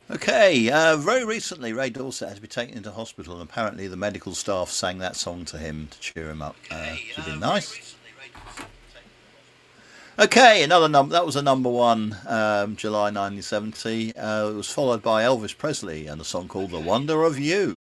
Okay, very recently Ray Dorset had to be taken into hospital, and apparently the medical staff sang that song to him to cheer him up, which has been nice. Okay, another number that was a number one, July 1970. It was followed by Elvis Presley and a song called "The Wonder of You."